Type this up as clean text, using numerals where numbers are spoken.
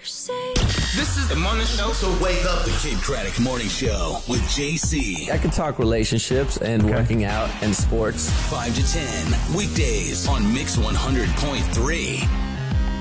This is the morning show. So wake up, the Kid Craddock Morning Show with JC. I could talk relationships and working out and sports. 5 to 10, weekdays on Mix 100.3.